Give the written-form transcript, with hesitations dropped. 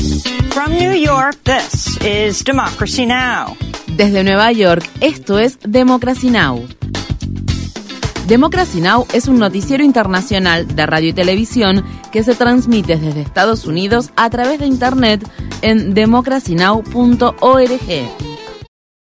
From New York, this is Democracy Now! Desde Nueva York, esto es Democracy Now! Democracy Now! Es un noticiero internacional de radio y televisión que se transmite desde Estados Unidos a través de Internet en democracynow.org.